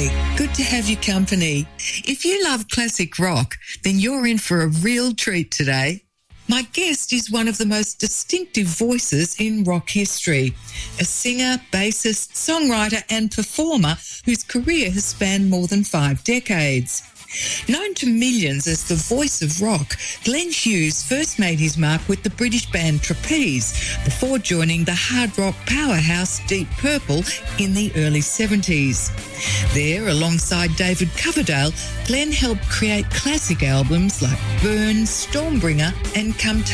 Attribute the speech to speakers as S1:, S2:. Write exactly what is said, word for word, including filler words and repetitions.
S1: Hey, good to have your company. If you love classic rock, then you're in for a real treat today. My guest is one of the most distinctive voices in rock history, a singer, bassist, songwriter and performer whose career has spanned more than five decades. Known to millions as the voice of rock, Glenn Hughes first made his mark with the British band Trapeze before joining the hard rock powerhouse Deep Purple in the early seventies. There, alongside David Coverdale, Glenn helped create classic albums like Burn, Stormbringer and Come